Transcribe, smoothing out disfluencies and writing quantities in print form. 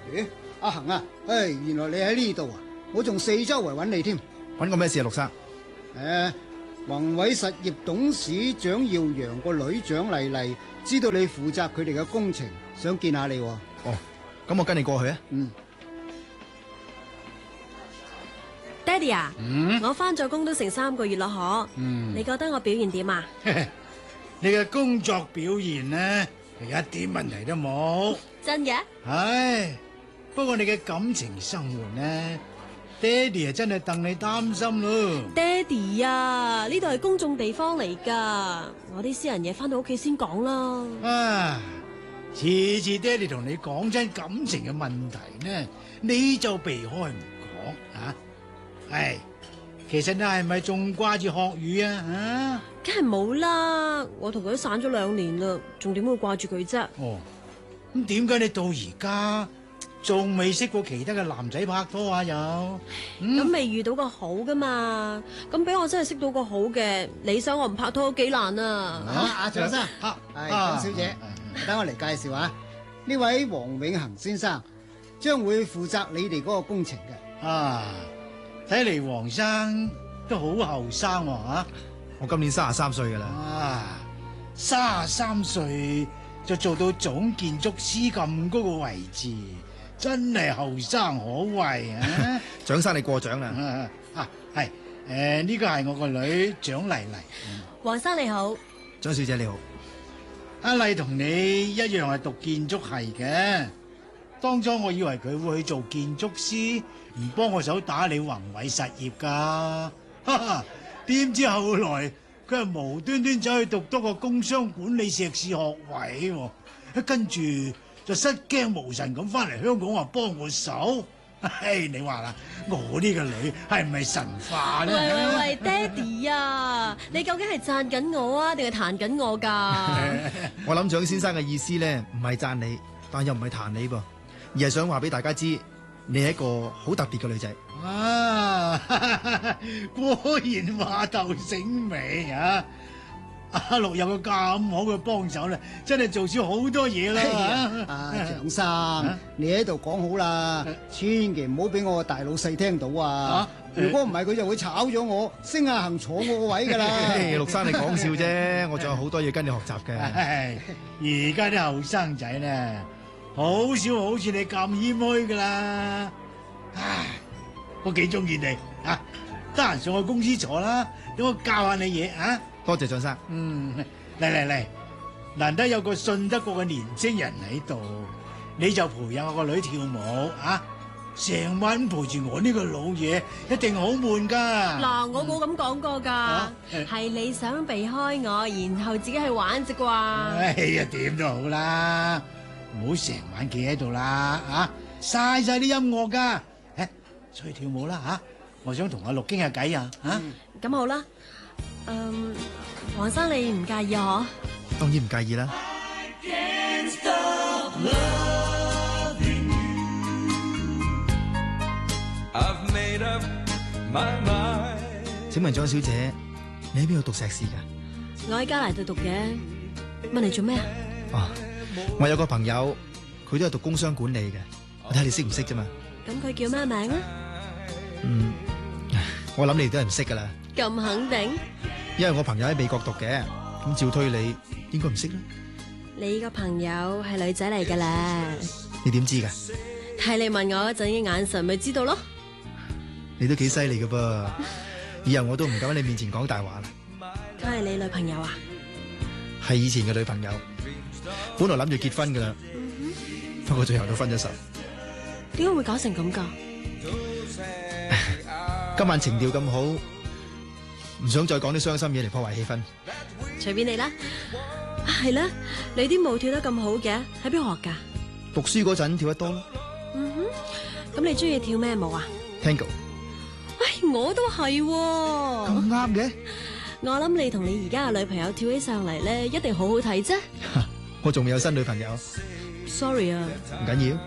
咦，阿恒啊，原來你喺呢度啊，我仲四周圍揾你添。 揾個咩事啊，陸生？ 宏偉實業董事長耀陽個女蔣麗麗，知道你負責佢哋嘅工程，想見下你。 哦，咁我跟你過去啊。 爹哋啊，我返咗工都成3個月咯，你覺得我表現點啊？ 你嘅工作表現呢，一啲問題都冇。 真嘅？ 唉，不過你嘅感情生活呢，爹哋啊真係戥你擔心咯。 爹哋啊，呢度係公眾地方嚟噶，我啲私人嘢返到屋企先講啦。 次次爹哋同你講真感情嘅問題呢，你就避開唔講啊。其實你係咪仲掛住學語啊？ 梗係冇啦，我同佢都散咗2年啦，仲點會掛住佢啫？ 哦，咁點解你到而家仲未識過其他嘅男仔拍拖啊？ 咁未遇到個好噶嘛？咁俾我真係識到個好嘅，你想我唔拍拖都幾難啊！ 阿蔣生，蔣小姐，等我嚟介紹下，呢位黃永恒先生將會負責你哋嗰個工程嘅。 睇嚟黃生都好後生喎。 我今年33歲噶啦。 33歲就做到總建築師咁高個位置，真係後生可畏啊！ 蔣生你過獎啦。 係呢個係我個女蔣麗麗。 黃生你好。 蔣小姐你好。 阿麗同你一樣係讀建築系嘅，當初我以為佢會去做建築師，唔幫我手打理宏偉實業噶，點知後來佢係無端端走去讀多個工商管理碩士學位，跟住就失驚無神咁翻嚟香港話幫我手。你話啦，我呢個女係唔係神化咧？ 喂，爹哋啊，你究竟係讚緊我啊，定係彈緊我噶？ 我諗蔣先生嘅意思咧，唔係讚你，但又唔係彈你噃，而係想話俾大家知，你係一個好特別嘅女仔。 果然話頭醒尾啊！阿陸有個咁好嘅幫手咧，真係做少好多嘢啦。 蔣生，你喺度講好啦，千祈唔好俾我個大老細聽到啊！如果唔係，佢就會炒咗我，升阿恒坐我個位噶啦。 陸生你講笑啫，我仲有好多嘢跟你學習嘅。 而家啲後生仔咧，好少好似你咁謙虛噶啦。我幾中意你啊！得閒上我公司坐啦，等我教下你嘢啊！ 多謝蔣生。 嚟，難得有個信得過嘅年青人喺度，你就培養我個女跳舞啊！成晚陪住我呢個老嘢，一定好悶噶。 嗱，我冇咁講過噶，係你想避開我，然後自己去玩啫啩。 點都好啦，唔好成晚企喺度啦，嘥晒啲音樂噶。出去跳舞啦，我想同阿陸傾下偈啊。 咁好啦。黃生你唔介意啊？ 當然唔介意啦。請問蔣小姐，你喺邊度讀碩士噶？ 我喺加拿大讀嘅。問你做咩啊？ 我有個朋友，佢都係讀工商管理嘅，我睇下你識唔識啫嘛。 咁佢叫咩名啊？ 我諗你哋都係唔識噶啦。 咁肯定？ 因為我朋友喺美國讀嘅，咁照推你應該唔識啦。 你個朋友係女仔嚟噶啦。 你點知噶？ 睇你問我嗰陣嘅眼神，咪知道咯。 你都幾犀利噶噃，以後我都唔敢喺你面前講大話啦。 佢係你女朋友啊？ 係以前嘅女朋友，本來諗住結婚噶啦，不過最後都分咗手。 點解會搞成咁噶？ 今晚情調咁好，唔想再講啲傷心嘢嚟破壞氣氛。 隨便你啦。係啦，你啲舞跳得咁好嘅，喺邊學噶？ 讀書嗰陣跳得多咯。 咁你中意跳咩舞啊？ Tango。 喂，我都係。 咁啱嘅。 我諗你同你而家嘅女朋友跳起上嚟咧，一定好好睇啫。 我仲未有新女朋友。 Sorry 啊。 唔緊要。